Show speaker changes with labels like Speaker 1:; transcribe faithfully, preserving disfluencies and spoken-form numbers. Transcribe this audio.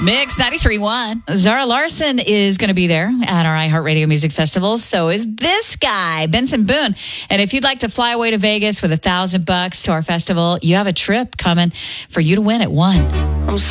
Speaker 1: Mix ninety-three point one. Zara Larson is going to be there at our iHeartRadio Music Festival. So is this guy, Benson Boone. And if you'd like to fly away to Vegas with a thousand bucks to our festival, you have a trip coming for you to win at one.
Speaker 2: I'm so